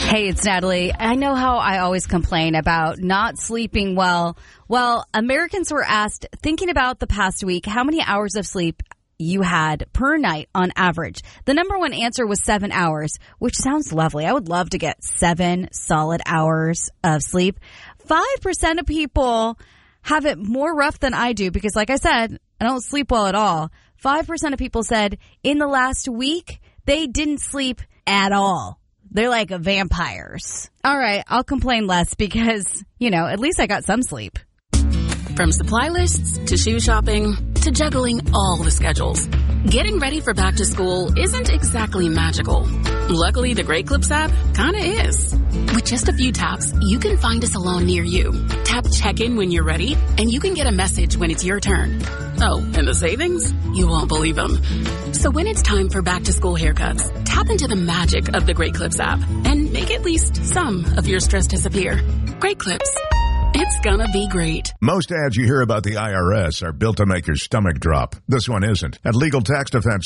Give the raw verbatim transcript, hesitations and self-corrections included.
Hey, it's Natalie. I know how I always complain about not sleeping well. Well, Americans were asked, thinking about the past week, how many hours of sleep you had per night on average. The number one answer was seven hours, which sounds lovely. I would love to get seven solid hours of sleep. Five percent of people have it more rough than I do because, like I said, I don't sleep well at all. Five percent of people said in the last week they didn't sleep at all. They're like vampires. All right, I'll complain less because, you know, at least I got some sleep. From supply lists to shoe shopping to juggling all the schedules, getting ready for back to school isn't exactly magical. Luckily, the Great Clips app kinda is. With just a few taps, you can find a salon near you. Tap check-in when you're ready, and you can get a message when it's your turn. Oh, and the savings? You won't believe them. So when it's time for back to school haircuts, tap into the magic of the Great Clips app and make at least some of your stress disappear. Great Clips. It's gonna be great. Most ads you hear about the I R S are built to make your stomach drop. This one isn't. At Legal Tax Defense